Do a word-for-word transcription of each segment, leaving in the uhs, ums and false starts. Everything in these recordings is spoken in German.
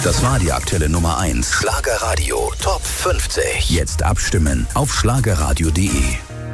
Das war die aktuelle Nummer eins. Schlagerradio Top fünfzig. Jetzt abstimmen auf schlagerradio punkt de.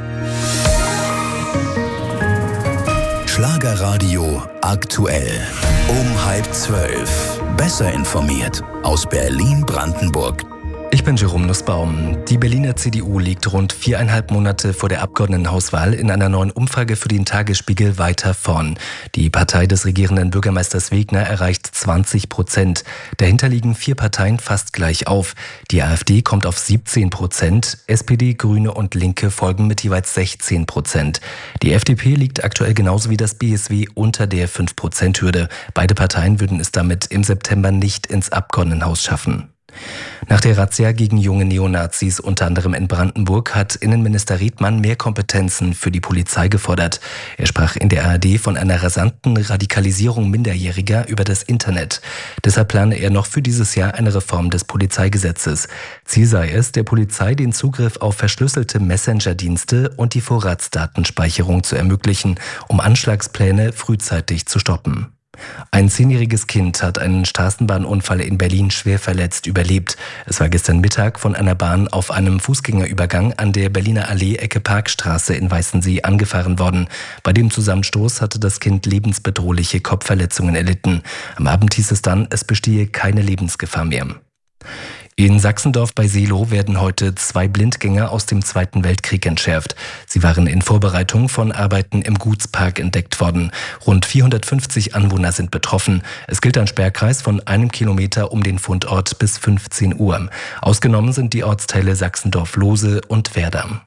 Schlagerradio aktuell. Um halb zwölf. Besser informiert aus Berlin-Brandenburg. Ich bin Jerome Nussbaum. Die Berliner C D U liegt rund viereinhalb Monate vor der Abgeordnetenhauswahl in einer neuen Umfrage für den Tagesspiegel weiter vorn. Die Partei des regierenden Bürgermeisters Wegner erreicht zwanzig Prozent. Dahinter liegen vier Parteien fast gleich auf. Die AfD kommt auf siebzehn Prozent. S P D, Grüne und Linke folgen mit jeweils sechzehn Prozent. Die F D P liegt aktuell genauso wie das B S W unter der fünf Prozent Hürde. Beide Parteien würden es damit im September nicht ins Abgeordnetenhaus schaffen. Nach der Razzia gegen junge Neonazis, unter anderem in Brandenburg, hat Innenminister Riedmann mehr Kompetenzen für die Polizei gefordert. Er sprach in der A R D von einer rasanten Radikalisierung Minderjähriger über das Internet. Deshalb plane er noch für dieses Jahr eine Reform des Polizeigesetzes. Ziel sei es, der Polizei den Zugriff auf verschlüsselte Messenger-Dienste und die Vorratsdatenspeicherung zu ermöglichen, um Anschlagspläne frühzeitig zu stoppen. Ein zehnjähriges Kind hat einen Straßenbahnunfall in Berlin schwer verletzt überlebt. Es war gestern Mittag von einer Bahn auf einem Fußgängerübergang an der Berliner Allee Ecke Parkstraße in Weißensee angefahren worden. Bei dem Zusammenstoß hatte das Kind lebensbedrohliche Kopfverletzungen erlitten. Am Abend hieß es dann, es bestehe keine Lebensgefahr mehr. In Sachsendorf bei Seelow werden heute zwei Blindgänger aus dem Zweiten Weltkrieg entschärft. Sie waren in Vorbereitung von Arbeiten im Gutspark entdeckt worden. Rund vierhundertfünfzig Anwohner sind betroffen. Es gilt ein Sperrkreis von einem Kilometer um den Fundort bis fünfzehn Uhr. Ausgenommen sind die Ortsteile Sachsendorf-Lohse und Werder.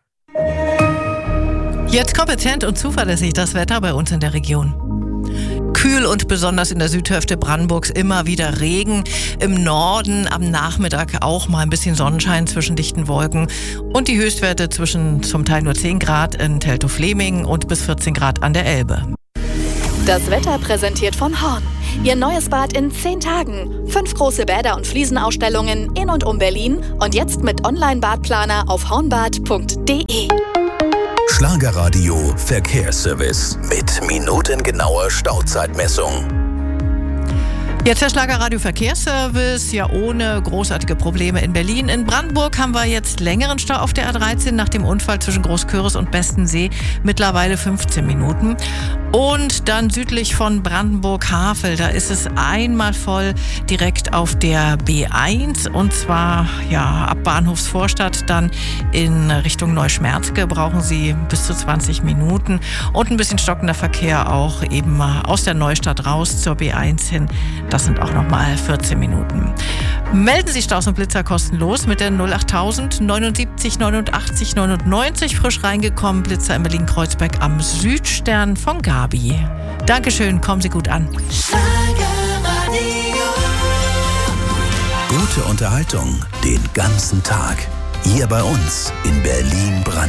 Jetzt kompetent und zuverlässig das Wetter bei uns in der Region. Kühl und besonders in der Südhälfte Brandenburgs immer wieder Regen. Im Norden am Nachmittag auch mal ein bisschen Sonnenschein zwischen dichten Wolken. Und die Höchstwerte zwischen zum Teil nur zehn Grad in Teltow-Fleming und bis vierzehn Grad an der Elbe. Das Wetter präsentiert von Horn. Ihr neues Bad in zehn Tagen. Fünf große Bäder und Fliesenausstellungen in und um Berlin. Und jetzt mit Online-Badplaner auf hornbad punkt de. Schlagerradio Verkehrsservice mit minutengenauer Stauzeitmessung. Jetzt der Schlagerradio Verkehrsservice, ja ohne großartige Probleme in Berlin. In Brandenburg haben wir jetzt längeren Stau auf der A dreizehn nach dem Unfall zwischen Großküritz und Bestensee, mittlerweile fünfzehn Minuten. Und dann südlich von Brandenburg-Havel, da ist es einmal voll direkt auf der B eins und zwar ja ab Bahnhofsvorstadt dann in Richtung Neuschmerzke brauchen Sie bis zu zwanzig Minuten und ein bisschen stockender Verkehr auch eben aus der Neustadt raus zur B eins hin. Das sind auch nochmal vierzehn Minuten. Melden Sie Staus und Blitzer kostenlos mit der null achttausend neunundsiebzig neunundachtzig neunundneunzig. Frisch reingekommen, Blitzer in Berlin-Kreuzberg am Südstern von Gabi. Dankeschön, kommen Sie gut an. Gute Unterhaltung den ganzen Tag. Hier bei uns in Berlin-Brandenburg.